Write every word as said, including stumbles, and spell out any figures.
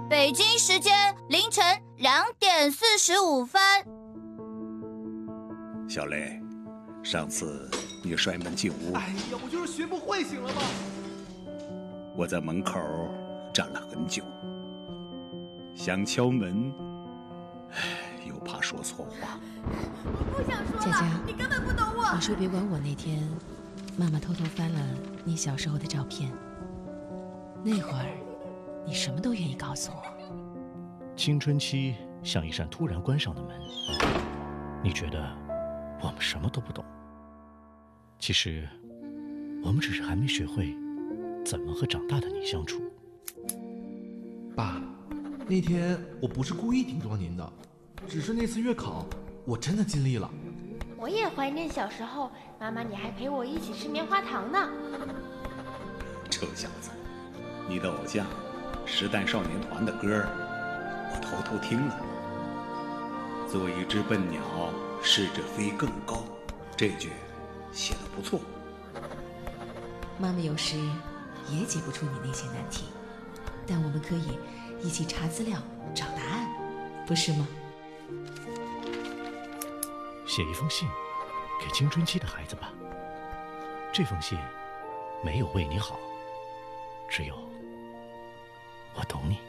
北京时间凌晨两点四十五分。 小雷，上次你摔门进屋， 哎呀，我就是学不会，行了吗？ 我在门口站了很久，想敲门，又怕说错话。 我不想说了， 佳佳， 你根本不懂我。 你说别管我那天，妈妈偷偷翻了你小时候的照片，那会儿你什么都愿意告诉我。 青春期像一扇突然关上的门，你觉得我们什么都不懂，其实我们只是还没学会怎么和长大的你相处。 爸，那天我不是故意顶撞您的，只是那次月考我真的尽力了。 我也怀念小时候，妈妈你还陪我一起吃棉花糖呢。 臭小子，你的偶像时代少年团的歌我偷偷听了。做一只笨鸟，试着飞更高，这句写得不错。 妈妈有时也解不出你那些难题，但我们可以一起查资料找答案，不是吗？ 写一封信给青春期的孩子吧，这封信没有为你好，只有我懂你。